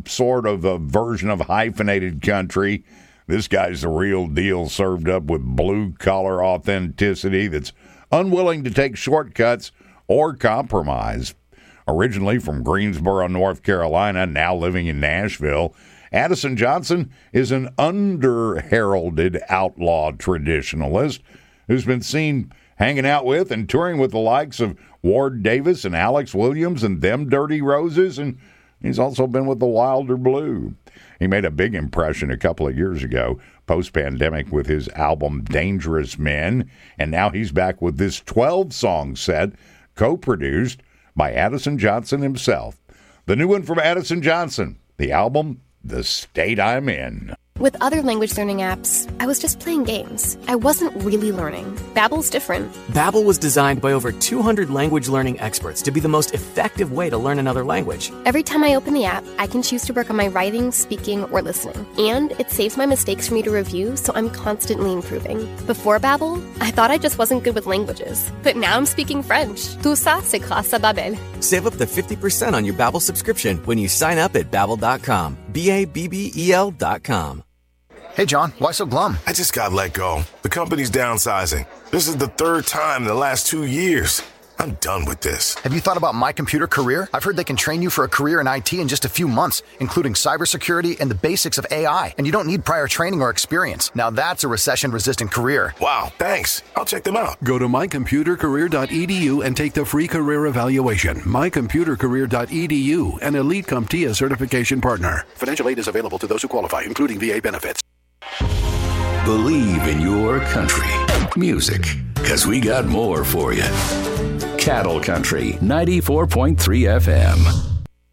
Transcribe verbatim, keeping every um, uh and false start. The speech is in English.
sort of a version of hyphenated country. This guy's the real deal, served up with blue-collar authenticity that's unwilling to take shortcuts or compromise. Originally from Greensboro, North Carolina, now living in Nashville, Addison Johnson is an under-heralded outlaw traditionalist who's been seen hanging out with and touring with the likes of Ward Davis and Alex Williams and Them Dirty Roses, and he's also been with the Wilder Blue. He made a big impression a couple of years ago, post-pandemic, with his album Dangerous Men, and now he's back with this twelve-song set, co-produced by Addison Johnson himself. The new one from Addison Johnson, the album The State I'm In. With other language learning apps, I was just playing games. I wasn't really learning. Babbel's different. Babbel was designed by over two hundred language learning experts to be the most effective way to learn another language. Every time I open the app, I can choose to work on my writing, speaking, or listening. And it saves my mistakes for me to review, so I'm constantly improving. Before Babbel, I thought I just wasn't good with languages. But now I'm speaking French. Tout ça, c'est grâce à Babbel. Save up to fifty percent on your Babbel subscription when you sign up at Babbel dot com. B A B B E L dot com. Hey, John, why so glum? I just got let go. The company's downsizing. This is the third time in the last two years. I'm done with this. Have you thought about My Computer Career? I've heard they can train you for a career in I T in just a few months, including cybersecurity and the basics of A I. And you don't need prior training or experience. Now that's a recession-resistant career. Wow, thanks. I'll check them out. Go to my computer career dot e d u and take the free career evaluation. my computer career dot e d u, an Elite CompTIA certification partner. Financial aid is available to those who qualify, including V A benefits. Believe in your country. Music, because we got more for you. Cattle Country, ninety-four point three F M.